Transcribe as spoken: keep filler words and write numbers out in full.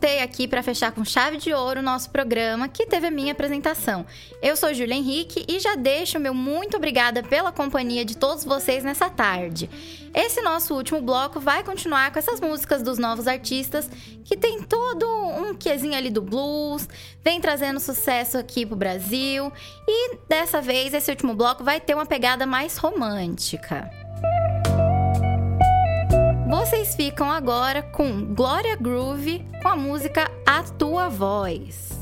voltei aqui para fechar com chave de ouro o nosso programa, que teve a minha apresentação. Eu sou Júlia Henrique e já deixo o meu muito obrigada pela companhia de todos vocês nessa tarde. Esse nosso último bloco vai continuar com essas músicas dos novos artistas, que tem todo um quezinho ali do blues, vem trazendo sucesso aqui pro Brasil, e dessa vez esse último bloco vai ter uma pegada mais romântica. Vocês ficam agora com Glória Groove com a música A Tua Voz.